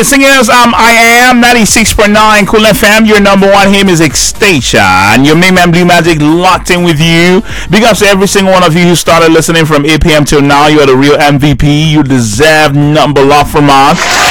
Hey, singers, I am 96.9 Cool FM, your number one hit music station. Your main man Blue Magic locked in with you. Big ups to every single one of you who started listening from 8 p.m. till now. You are the real MVP. You deserve number love from us.